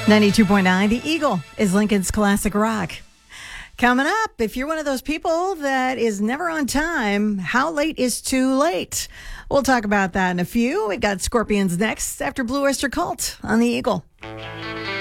92.9, The Eagle is Lincoln's classic rock. Coming up, if you're one of those people that is never on time, how late is too late? We'll talk about that in a few. We've got Scorpions next after Blue Oyster Cult on The Eagle.